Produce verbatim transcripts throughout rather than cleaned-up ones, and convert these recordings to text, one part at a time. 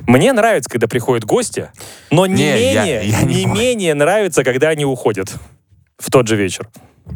Мне нравится, когда приходят гости, но не, Не, менее, я- я не не могу. менее нравится, когда они уходят в тот же вечер.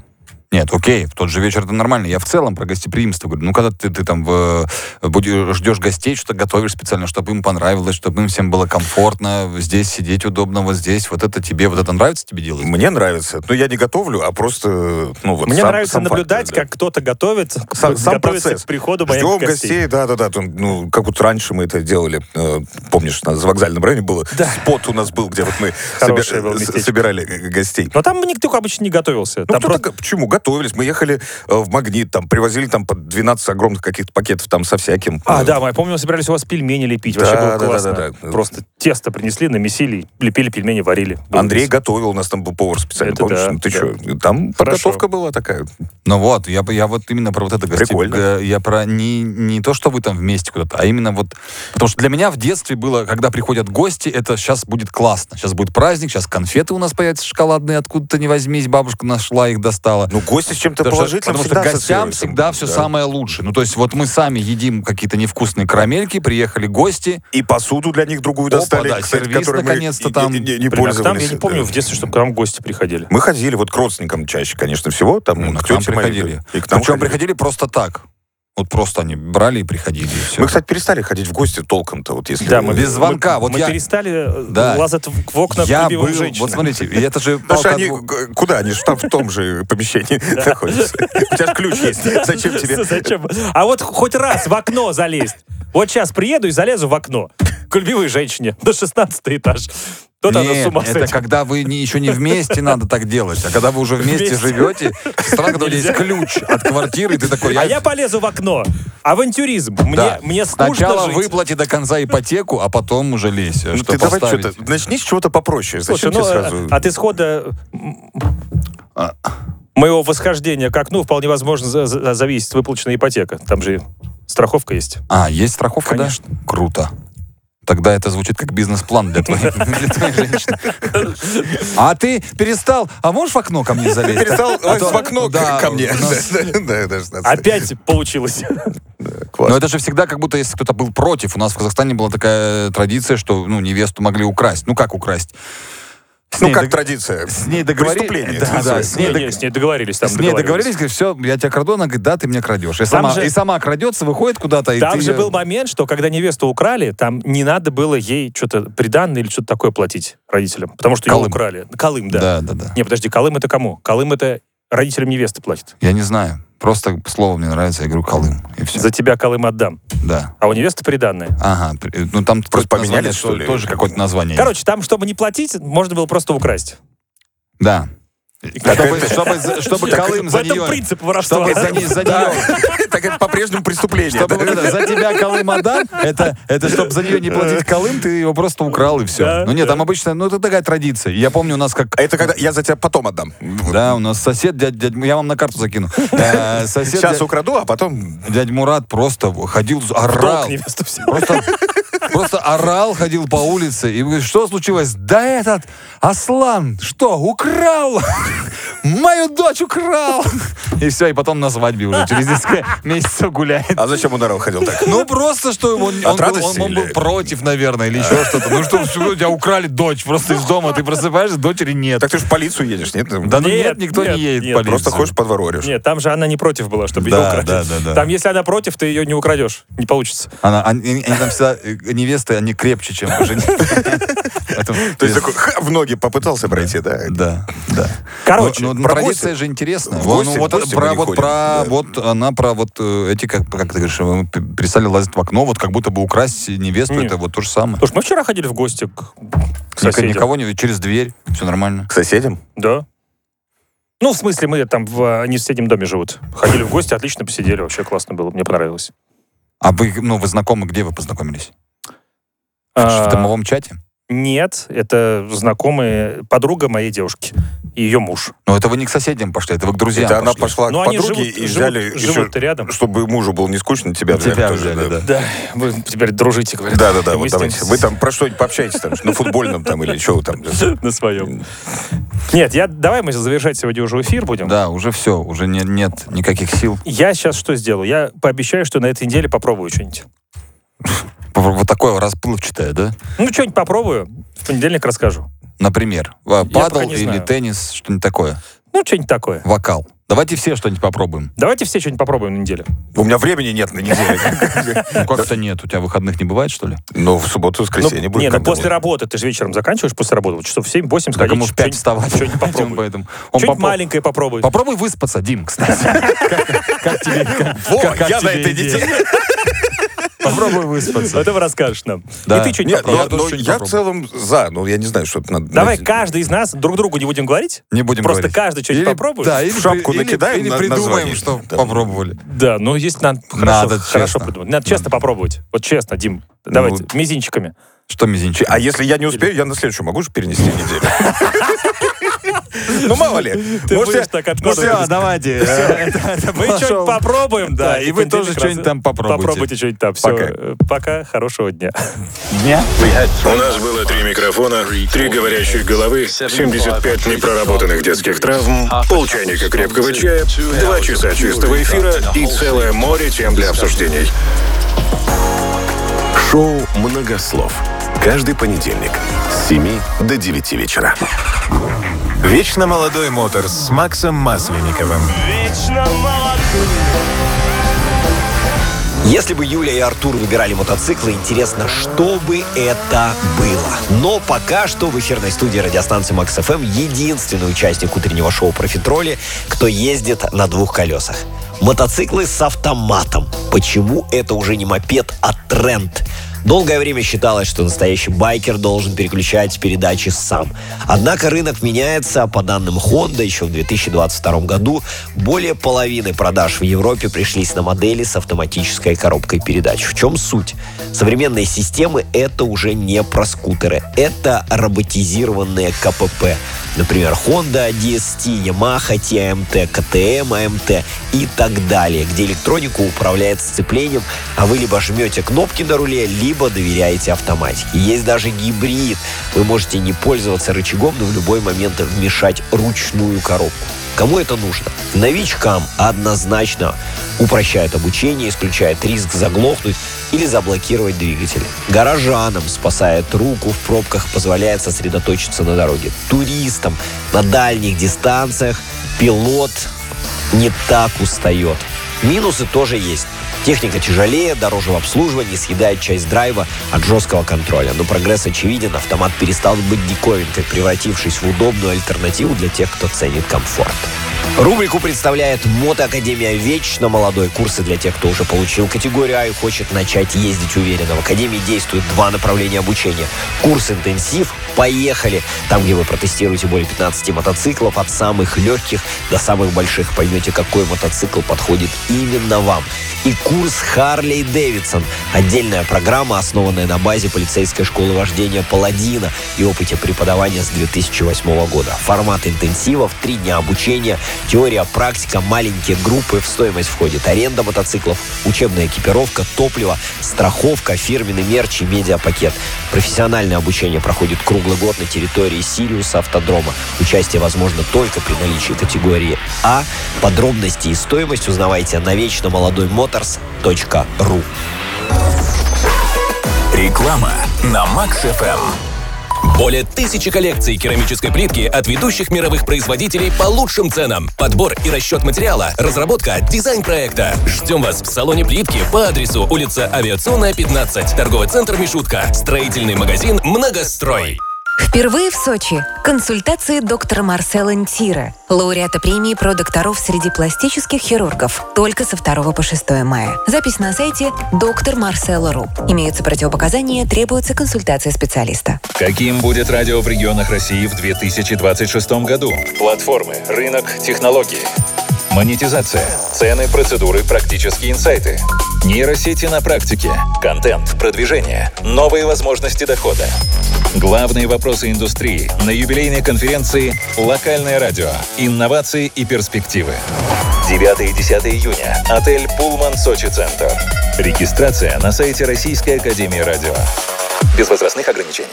Нет, окей, в тот же вечер это нормально. Я в целом про гостеприимство говорю. Ну, когда ты, ты там в, будешь, ждешь гостей, что-то готовишь специально, чтобы им понравилось, чтобы им всем было комфортно, здесь сидеть удобно, вот здесь, вот это тебе, вот это нравится тебе делать? Мне нравится. Ну, я не готовлю, а просто, ну, вот Мне сам- нравится сам факт, наблюдать, да. как кто-то готовит, Сам, сам готовится процесс. к приходу моих Ждем гостей. гостей, да-да-да. там, Ну, как вот раньше мы это делали. э, Помнишь, у нас в вокзальном районе было? Да. Спот у нас был, где вот мы Хорошее собир- было с- местечко. собирали г- гостей. Но там никто обычно не готовился. Ну, Там кто-то просто- г- почему? Готовились. Мы ехали э, в Магнит, там, привозили там по двенадцать огромных каких-то пакетов там со всяким. А, Э, да, мы, я помню, мы собирались у вас пельмени лепить. Да, Вообще было да, да, классно. да, да. Просто тесто принесли, намесили, лепили пельмени, варили. Было Андрей весело. готовил, у нас там был повар специально, Это помнишь? да, Ну, ты да. что? Там подготовка была такая. Ну вот, я, бы- я вот именно про вот это гостеп- Прикольно. г- Я про не, не то, что вы там вместе куда-то, а именно вот... Потому что для меня в детстве было, когда приходят гости, это сейчас будет классно. Сейчас будет праздник, сейчас конфеты у нас появятся шоколадные, откуда-то не возьмись, бабушка нашла их, достала. Ну, гости с чем-то Потому что, положительным потому что всегда гостям ассоциируются. всегда все Да. самое лучшее. Ну, то есть вот мы сами едим какие-то невкусные карамельки, приехали гости. И посуду для них другую Опа, достали, да, кстати, сервис которой мы наконец-то и- там. и- и- не Блин, а пользовались. там, я не помню Да. в детстве, чтобы к нам гости приходили. Мы ходили вот к родственникам чаще, конечно, всего. Там, Ну, к к нам тете моей, приходили. да. И к нам Причем ходили. приходили просто так. Вот просто они брали и приходили, и все. Мы, кстати, перестали ходить в гости толком-то, вот если... Да, мы без звонка. Мы, Вот мы я- перестали э, Да. лазать в, в окна к Я любимым был, женщинам. вот смотрите, и это же... Потому что палка они... от двух- г- Куда? Они же там в том же помещении находятся. У тебя же ключ есть. Зачем тебе? Зачем? А вот хоть раз в окно залезть. Вот сейчас приеду и залезу в окно к любимой женщине на шестнадцатый этаж. Тут она с Нет, ума это сойдет. когда вы не, еще не вместе надо так делать, а когда вы уже вместе, Вместе. живете, страна, когда у тебя есть ключ от квартиры, и ты такой... А я полезу в окно. Авантюризм. Мне, Да. мне скучно Сначала жить. выплати до конца ипотеку, а потом уже лезь. Ну, что ты давай поставить. что-то... Начни с чего-то попроще. Слушай, Зачем ну, тебе сразу... от исхода м, А. моего восхождения к окну вполне возможно за- за- зависит выплаченная ипотека. Там же страховка есть. А, есть страховка, Конечно. да? Круто. Тогда это звучит как бизнес-план для твоей, для твоей женщины. А ты перестал, а можешь в окно ко мне залезть? Перестал А лазить то- в окно да, ко мне. у нас- Да, да, да. Опять получилось. Класс. Но это же всегда как будто если кто-то был против. У нас в Казахстане была такая традиция, что ну, невесту могли украсть. Ну как украсть? С Ну, ней как дог- традиция. С ней договорились. Преступление. Да, да, с ней, Не, дог- не, с ней договорились. Там с ней договорились, говорят, все, я тебя краду, она говорит, да, ты меня крадешь. И сама, же- и сама крадется, выходит куда-то. и Там ты же её- был момент, что когда невесту украли, там не надо было ей что-то приданное или что-то такое платить родителям. Потому что ее Колым. украли. Колым, да. Да, да, да. Не, подожди, Колым это кому? Колым это родителям невесты платит. Я не знаю. Просто слово мне нравится, я говорю Колым. И все. За тебя Колым отдам. Да. А у невесты приданное. Ага. при- Ну там Просто какое-то поменялись, название, что ли? Тоже какое-то название. есть. Короче, там, чтобы не платить, можно было просто украсть. Да. Чтобы, чтобы, за- чтобы Так Колым В за этом нее... принцип воровства. Чтобы за, не- за нее... Так это по-прежнему преступление. Чтобы да? вот это, за тебя Колым отдам, это, это чтобы за нее не платить Колым, ты его просто украл и все. Да, Ну нет, да. там обычно, ну это такая традиция. Я помню у нас как... А это когда я за тебя потом отдам. Да, у нас сосед, дядь, дядь, я вам на карту закину. Э, Сосед, Сейчас дядь, украду, а потом... дядь Мурат просто ходил, В долг орал. невесту взял. Просто, просто орал, ходил по улице. И говорит, что случилось? Да этот Аслан, что, украл? Мою дочь украл! И все, и потом на свадьбе уже через несколько месяцев гуляет. А зачем он орал ходил так? Ну, просто, что он, он, От был, радости он- он был или- против, наверное, или еще что-то. Ну, что, что у тебя украли дочь просто из дома, ты просыпаешься, дочери нет. Так ты же в полицию едешь, нет? Да ну Нет, нет, никто нет, не едет нет, в полицию. Просто ходишь по двору орешь. Нет, там же она не против была, чтобы Да, ее украсть. да, да, да. Там, если она против, ты ее не украдешь. Не получится. Она, они, они там всегда, э, невесты, они крепче, чем жени. Поэтому- То есть такой ха, в ноги попытался пройти, да? Да, да. Короче, Ну, ну, про традиция гости. же интересная. В Вот, гости- ну, в вот, гости про, мы не вот, ходим, про, да. вот она про вот э, эти, как, как ты говоришь, мы п- перестали лазить в окно, вот как будто бы украсть невесту, Нет. это вот то же самое. Слушай, мы вчера ходили в гости к, к Ник- соседям. Никого не через дверь, все нормально. К соседям? Да. Ну, в смысле, мы там, в, они в соседнем доме живут. Ходили в гости, отлично посидели, вообще классно было, мне понравилось. А вы, ну, вы знакомы, где вы познакомились? В, А, в домовом чате? Нет, это знакомые, подруга моей девушки и ее муж. Ну, это вы не к соседям пошли, это вы к друзьям Это она пошли. пошла Ну, к они подруге живут, и взяли живут, еще, живут рядом. чтобы мужу было не скучно, тебя взяли. Тебя тоже, взяли, да. Да, вы теперь дружите, говорят. Да-да-да, И вот мы с ним давайте. Вы там про что-нибудь пообщаетесь, там, на футбольном там или что вы там. на своем. Нет, я, давай мы завершать сегодня уже эфир будем. Да, уже все, уже не, нет никаких сил. Я сейчас что сделаю? Я пообещаю, что на этой неделе попробую что-нибудь. Вот такое расплывчатое, да? Ну, что-нибудь попробую. В понедельник расскажу. Например, пока падл не или знаю. теннис, что-нибудь такое. Ну, что-нибудь такое. Вокал. Давайте все что-нибудь попробуем. Давайте все что-нибудь попробуем на неделю. У меня времени нет на неделю. Ну, как-то нет. У тебя выходных не бывает, что ли? Ну, в субботу, Ну, воскресенье будет. не, ну когда после будет. работы, ты же вечером заканчиваешь после работы, вот часов в семь-восемь Так сходить. ему в пять что-нибудь- вставать. Что-нибудь попробуй. Поэтому он Что-нибудь попро- маленькое попробуй. Попробуй выспаться, Дим, кстати. Как- Как тебе Во, как- как я на тебе этой идея? неделе. Попробуй выспаться. Это вы расскажешь нам. Да. И ты что-нибудь Нет, попробуй. Я но- тоже но что-нибудь я в попробую. целом за. Ну, я не знаю, что это надо. Давай знаете, каждый из нас друг другу не будем говорить. Не будем Просто говорить. каждый что-нибудь Или- попробует. Да, или В шапку при- или- накидаем Или на- придумаем, название. что Да. попробовали. Да, ну есть надо, Надо хорошо, хорошо честно. придумать. Надо честно попробовать. Вот честно, Дим. Давайте, мизинчиками. Что мизинчик? А если я не успею, я на следующую могу же перенести неделю? Ну, мало ли. Ты Может, будешь я- так может, откладывать. я- давайте. Мы что-нибудь попробуем, да. Да, и вы тоже понедельник что-нибудь раз- там попробуйте. Попробуйте что-нибудь там. Все. Пока. Пока. Хорошего дня. Дня? У нас было три микрофона, три говорящих головы, семьдесят пять непроработанных детских травм, полчайника крепкого чая, два часа чистого эфира и целое море тем для обсуждений. Шоу «Многослов». Каждый понедельник с семи до девяти вечера. Вечно молодой Моторс с Максом Масленниковым. Если бы Юля и Артур выбирали мотоциклы, интересно, что бы это было. Но пока что в эфирной студии радиостанции Макс эф эм единственный участник утреннего шоу «Профитроли», кто ездит на двух колесах. Мотоциклы с автоматом. Почему это уже не мопед, а тренд? Долгое время считалось, что настоящий байкер должен переключать передачи сам. Однако рынок меняется. По данным Honda, еще в две тысячи двадцать втором году более половины продаж в Европе пришлись на модели с автоматической коробкой передач. В чем суть? Современные системы — это уже не про скутеры. Это роботизированные ка пэ пэ. Например, Honda ди эс ти, Yamaha ти эм ти, ка тэ эм, а эм тэ и так далее, где электроника управляет сцеплением, а вы либо жмете кнопки на руле, либо доверяете автоматике. Есть даже гибрид. Вы можете не пользоваться рычагом, но в любой момент вмешать ручную коробку. Кому это нужно? Новичкам однозначно упрощает обучение, исключает риск заглохнуть или заблокировать двигатель. Горожанам спасает руку в пробках, позволяет сосредоточиться на дороге. Туристам на дальних дистанциях пилот не так устает. Минусы тоже есть. Техника тяжелее, дороже в обслуживании, съедает часть драйва от жесткого контроля. Но прогресс очевиден, автомат перестал быть диковинкой, превратившись в удобную альтернативу для тех, кто ценит комфорт. Рубрику представляет Мотоакадемия «Вечно молодой». Курсы для тех, кто уже получил категорию А и хочет начать ездить уверенно. В Академии действует два направления обучения. Курс «Интенсив». Поехали! Там, где вы протестируете более пятнадцати мотоциклов, от самых легких до самых больших. Поймете, какой мотоцикл подходит именно вам. И курс «Харлей Дэвидсон». Отдельная программа, основанная на базе полицейской школы вождения «Паладина» и опыте преподавания с две тысячи восьмого года. Формат интенсивов, три дня обучения, теория, практика, маленькие группы. В стоимость входит аренда мотоциклов, учебная экипировка, топливо, страховка, фирменный мерч и медиапакет. Профессиональное обучение проходит круглый год на территории Сириуса автодрома. Участие возможно только при наличии категории А. Подробности и стоимость узнавайте на вечно молодой моторс точка ру. Реклама на Макс эф эм. Более тысячи коллекций керамической плитки от ведущих мировых производителей по лучшим ценам. Подбор и расчет материала, разработка, дизайн проекта. Ждем вас в салоне плитки по адресу улица Авиационная, пятнадцать, торговый центр «Мишутка», строительный магазин «Многострой». Впервые в Сочи. Консультации доктора Марсела Нтира, лауреата премии про докторов среди пластических хирургов, только со второго по шестое мая. Запись на сайте доктор марсело точка ру. Имеются противопоказания, требуется консультация специалиста. Каким будет радио в регионах России в две тысячи двадцать шестом году? Платформы, рынок, технологии. Монетизация, цены, процедуры, практические инсайты. Нейросети на практике, контент, продвижение, новые возможности дохода. Главные вопросы индустрии на юбилейной конференции «Локальное радио. Инновации и перспективы». девятого и десятого июня. Отель «Пулман Сочи Центр». Регистрация на сайте Российской академии радио. Без возрастных ограничений.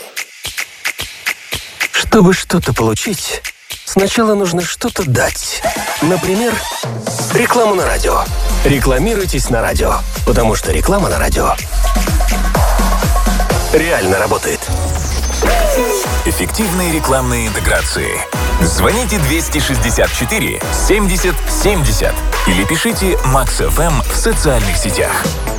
Чтобы что-то получить, сначала нужно что-то дать. Например, рекламу на радио. Рекламируйтесь на радио, потому что реклама на радио реально работает. Эффективные рекламные интеграции. Звоните двести шестьдесят четыре семьдесят семьдесят или пишите Max эф эм в социальных сетях.